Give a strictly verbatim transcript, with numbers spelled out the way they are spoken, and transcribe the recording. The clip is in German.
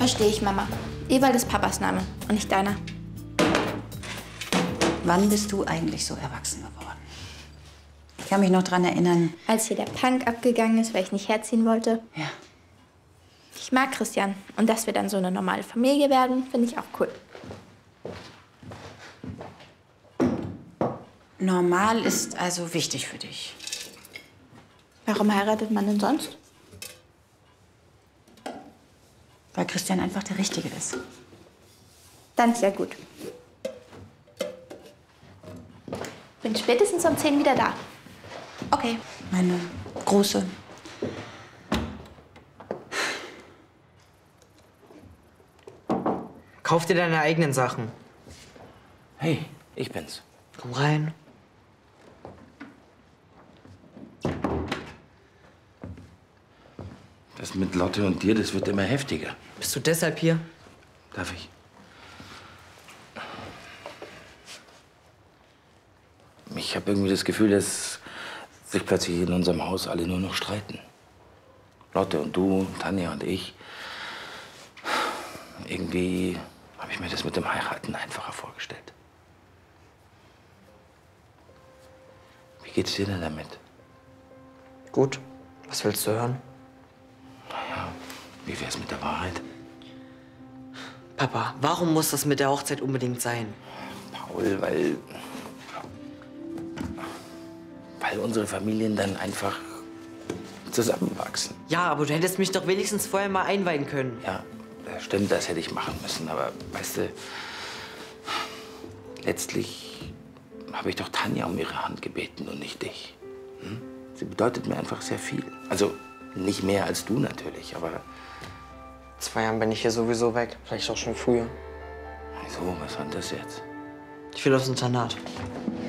Verstehe ich, Mama. Ewald ist Papas Name und nicht deiner. Wann bist du eigentlich so erwachsen geworden? Ich kann mich noch daran erinnern. Als hier der Punk abgegangen ist, weil ich nicht herziehen wollte. Ja. Ich mag Christian. Und dass wir dann so eine normale Familie werden, finde ich auch cool. Normal ist also wichtig für dich. Warum heiratet man denn sonst? Weil Christian einfach der Richtige ist. Dann sehr gut. Bin spätestens um zehn wieder da. Okay. Meine Große. Kauf dir deine eigenen Sachen. Hey, ich bin's. Komm rein. Das mit Lotte und dir, das wird immer heftiger. Bist du deshalb hier? Darf ich? Ich habe irgendwie das Gefühl, dass sich plötzlich in unserem Haus alle nur noch streiten. Lotte und du, Tanja und ich. Irgendwie habe ich mir das mit dem Heiraten einfacher vorgestellt. Wie geht's dir denn damit? Gut. Was willst du hören? Naja, wie wär's mit der Wahrheit? Papa, warum muss das mit der Hochzeit unbedingt sein? Paul, weil... Weil unsere Familien dann einfach zusammenwachsen. Ja, aber du hättest mich doch wenigstens vorher mal einweihen können. Ja, stimmt, das hätte ich machen müssen. Aber weißt du, letztlich habe ich doch Tanja um ihre Hand gebeten und nicht dich. Hm? Sie bedeutet mir einfach sehr viel. Also nicht mehr als du natürlich, aber... Zwei Jahren bin ich hier sowieso weg. Vielleicht auch schon früher. Wieso? Was war denn das jetzt? Ich will aufs Internat.